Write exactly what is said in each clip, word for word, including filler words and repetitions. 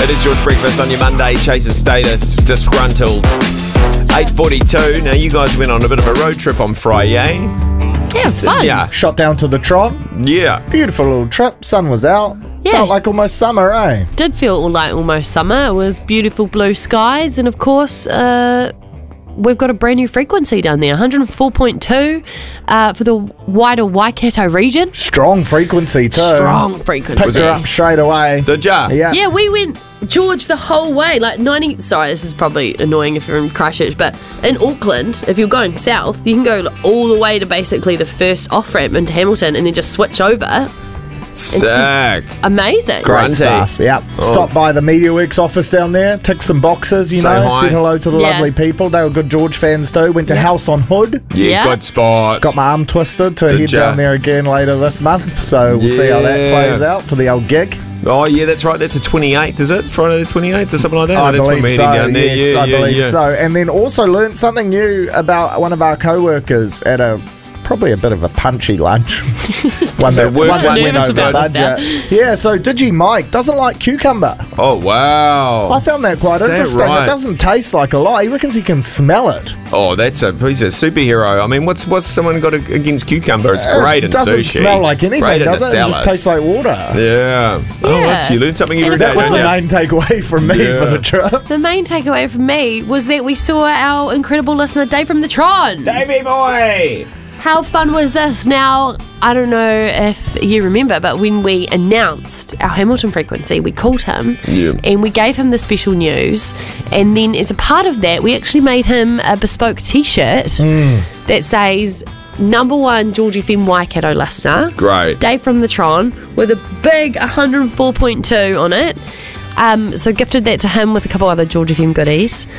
It is George Breakfast on your Monday. Chaser status, disgruntled. eight forty-two. Now, you guys went on a bit of a road trip on Friday. Yeah, it was fun. Yeah. Shot down to the Tron. Yeah. Beautiful little trip. Sun was out. Yeah. Felt like almost summer, eh? Did feel like almost summer. It was beautiful blue skies, and of course, uh, we've got a brand new frequency down there, one oh four point two uh, for the wider Waikato region. Strong frequency too. Strong frequency. Picked her up straight away. Did ya? Yeah. Yeah, we went, George, the whole way, like ninety, sorry, this is probably annoying if you're in Christchurch, but in Auckland, if you're going south, you can go all the way to basically the first off-ramp into Hamilton and then just switch over. Sick. Amazing. Great Grunty. stuff. Yeah. Oh. Stop by the MediaWorks office down there. Tick some boxes, you Say know. hi. Said hello to the Yeah. lovely people. They were good George fans too. Went to Yeah. House on Hood. Yeah, Yeah. good spot. Got my arm twisted to Did head ya? down there again later this month. So we'll see how that Yeah. plays out for the old gig. Oh, yeah, that's right. That's the twenty-eighth, is it? Friday the twenty-eighth or something like that? I Oh, that's when believe we're so. heading down there. Yes, yeah, I yeah, believe yeah. so. And then also learned something new about one of our co-workers at a probably a bit of a punchy lunch. one So that, work one that lunch went nervous over about this budget. Yeah, so Digi Mike doesn't like cucumber. Oh, wow. I found that quite Is that interesting. right? It doesn't taste like a lot. He reckons he can smell it. Oh, that's a he's a superhero. I mean, what's what's someone got against cucumber? It's great in It doesn't sushi. smell like anything, Great in does a it? It salad. just tastes like water. Yeah. Oh, Yeah. that's, you learn something every And day. if That was it the don't main you? takeaway from me Yeah. for the trip. The main takeaway from me was that we saw our incredible listener, Dave from the Tron. Davey boy. How fun was this? Now, I don't know if you remember, but when we announced our Hamilton frequency, we called him Yeah. and we gave him the special news. And then as a part of that, we actually made him a bespoke t-shirt that says, number one George F M Waikato listener, Great. Dave from the Tron, with a big one oh four point two on it. Um, so gifted that to him with a couple other George F M goodies.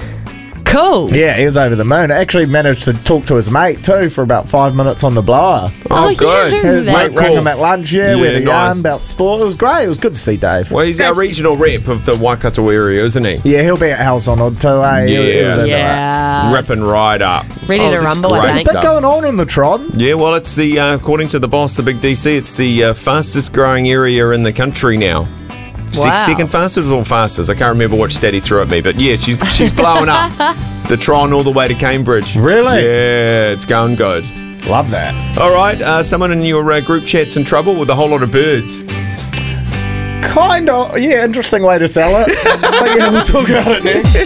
Cool. Yeah, he was over the moon. Actually managed to talk to his mate too for about five minutes on the blower. Oh, yeah, good. I remember His that. mate rang Cool. him at lunch, yeah, we Yeah, had a nice. yarn about sport. It was great. It was good to see Dave. Well, he's our That's- regional rep of the Waikato area, isn't he? Yeah, he'll be at House on Odd too, eh? He- he was Yeah. into it. Yeah. Ripping right up. Ready to that's rumble, I great There's a think. bit stuff. going on in the Tron. Yeah, well, it's the, uh, according to the boss, the big D C, it's the uh, fastest growing area in the country now. Six, Wow. second fastest or fastest? I can't remember what Steady threw at me, but yeah, she's she's blowing up. The Tron all the way to Cambridge. Really? Yeah, it's going good. Love that. All right, uh, someone in your uh, group chat's in trouble with a whole lot of birds. Kind of. Yeah, interesting way to sell it. But yeah, we'll talk about it next.